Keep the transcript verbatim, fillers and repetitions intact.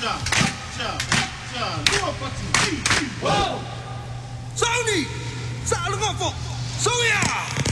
Ja, ja, ja, loop wat die. Wow! Sony! Salugopo! Soya!